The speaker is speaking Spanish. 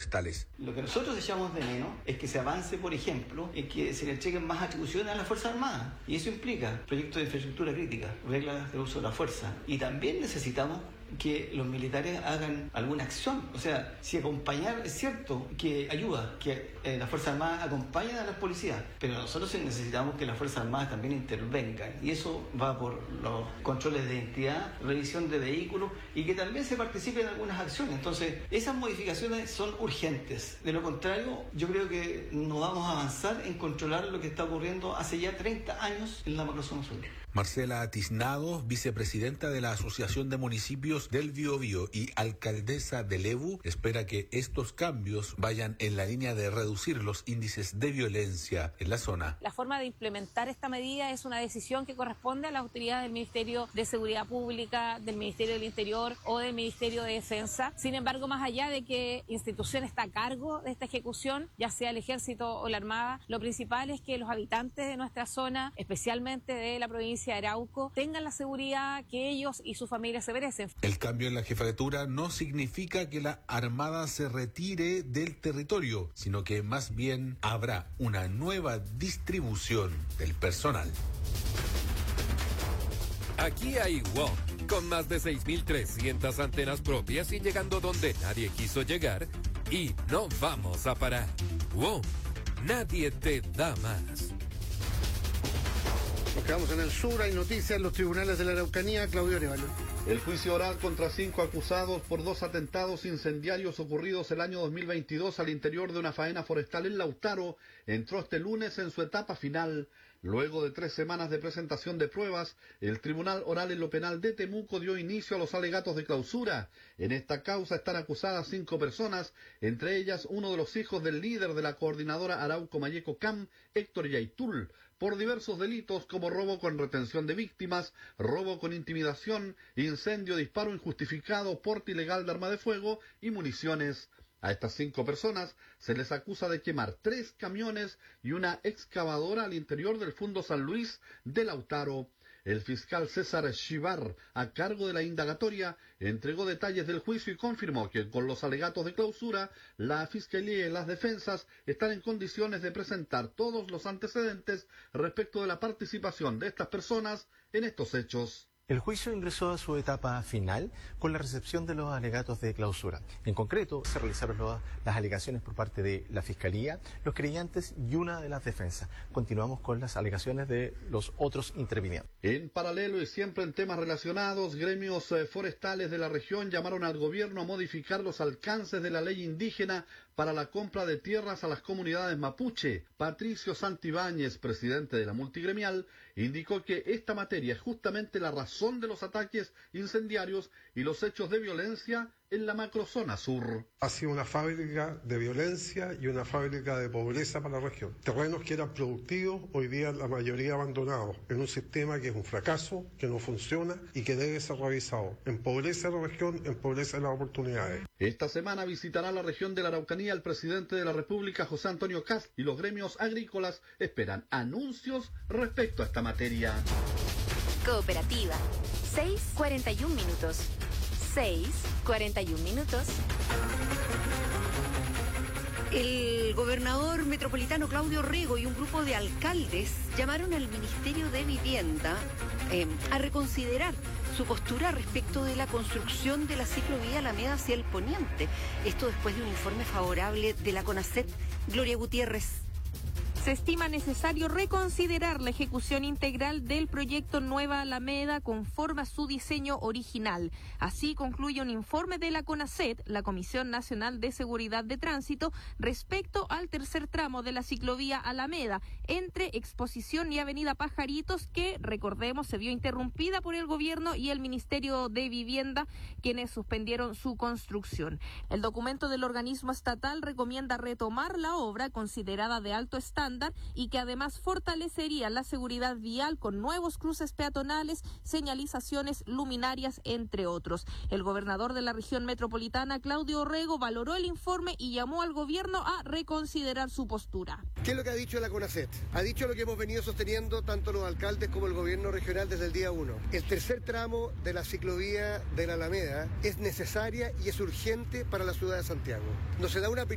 forestales. Lo que nosotros echamos de menos es que se avance, por ejemplo, en que se le entreguen más atribuciones a las Fuerzas Armadas. Y eso implica proyectos de infraestructura crítica, reglas de uso de la fuerza. Y también necesitamos que los militares hagan alguna acción. O sea, si acompañar, es cierto que ayuda, que las Fuerzas Armadas acompañan a las policías, pero nosotros necesitamos que las Fuerzas Armadas también intervengan. Y eso va por los controles de identidad, revisión de vehículos y que también se participe en algunas acciones. Entonces, esas modificaciones son urgentes. De lo contrario, yo creo que no vamos a avanzar en controlar lo que está ocurriendo hace ya 30 años en la macrozona sur. Marcela Tiznado, vicepresidenta de la Asociación de Municipios del Biobío y alcaldesa de Lebu, espera que estos cambios vayan en la línea de reducir los índices de violencia en la zona. La forma de implementar esta medida es una decisión que corresponde a la autoridad del Ministerio de Seguridad Pública, del Ministerio del Interior o del Ministerio de Defensa. Sin embargo, más allá de que institución está a cargo de esta ejecución, ya sea el Ejército o la Armada, lo principal es que los habitantes de nuestra zona, especialmente de la provincia de Arauco, tengan la seguridad que ellos y sus familias se merecen. El cambio en la jefatura no significa que la Armada se retire del territorio, sino que más bien habrá una nueva distribución del personal. Aquí hay WOM, con más de 6.300 antenas propias y llegando donde nadie quiso llegar, y no vamos a parar. WOM, nadie te da más. Nos quedamos en el sur, hay noticias en los tribunales de la Araucanía. Claudio Arevalo. El juicio oral contra 5 acusados por 2 atentados incendiarios ocurridos el año 2022 al interior de una faena forestal en Lautaro entró este lunes en su etapa final. Luego de 3 semanas de presentación de pruebas, el Tribunal Oral en lo Penal de Temuco dio inicio a los alegatos de clausura. En esta causa están acusadas 5 personas, entre ellas uno de los hijos del líder de la coordinadora Arauco Mayeco CAM, Héctor Yaitul, por diversos delitos como robo con retención de víctimas, robo con intimidación, incendio, disparo injustificado, porte ilegal de arma de fuego y municiones. A estas 5 personas se les acusa de quemar 3 camiones y una excavadora al interior del Fundo San Luis de Lautaro. El fiscal César Chivar, a cargo de la indagatoria, entregó detalles del juicio y confirmó que con los alegatos de clausura, la Fiscalía y las defensas están en condiciones de presentar todos los antecedentes respecto de la participación de estas personas en estos hechos. El juicio ingresó a su etapa final con la recepción de los alegatos de clausura. En concreto, se realizaron las alegaciones por parte de la Fiscalía, los creyentes y una de las defensas. Continuamos con las alegaciones de los otros intervinientes. En paralelo y siempre en temas relacionados, gremios forestales de la región llamaron al gobierno a modificar los alcances de la ley indígena para la compra de tierras a las comunidades mapuche. Patricio Santibáñez, presidente de la multigremial, indicó que esta materia es justamente la razón de los ataques incendiarios y los hechos de violencia en la macrozona sur. Ha sido una fábrica de violencia y una fábrica de pobreza para la región. Terrenos que eran productivos, hoy día la mayoría abandonados, en un sistema que es un fracaso, que no funciona y que debe ser revisado. Empobrece a la región, empobrece las oportunidades. Esta semana visitará la región de la Araucanía el presidente de la República, José Antonio Kast, y los gremios agrícolas esperan anuncios respecto a esta materia. Cooperativa. 6:41 minutos. 6:41 minutos. El gobernador metropolitano Claudio Rego y un grupo de alcaldes llamaron al Ministerio de Vivienda a reconsiderar su postura respecto de la construcción de la ciclovía Alameda hacia el poniente. Esto después de un informe favorable de la CONACET. Gloria Gutiérrez. Se estima necesario reconsiderar la ejecución integral del proyecto Nueva Alameda conforme a su diseño original. Así concluye un informe de la CONACET, la Comisión Nacional de Seguridad de Tránsito, respecto al tercer tramo de la ciclovía Alameda, entre Exposición y Avenida Pajaritos, que, recordemos, se vio interrumpida por el gobierno y el Ministerio de Vivienda, quienes suspendieron su construcción. El documento del organismo estatal recomienda retomar la obra, considerada de alto estándar, y que además fortalecería la seguridad vial con nuevos cruces peatonales, señalizaciones, luminarias, entre otros. El gobernador de la región metropolitana, Claudio Rego, valoró el informe y llamó al gobierno a reconsiderar su postura. ¿Qué es lo que ha dicho la CONACET? Ha dicho lo que hemos venido sosteniendo tanto los alcaldes como el gobierno regional desde el día 1. El tercer tramo de la ciclovía de la Alameda es necesaria y es urgente para la ciudad de Santiago. No se da una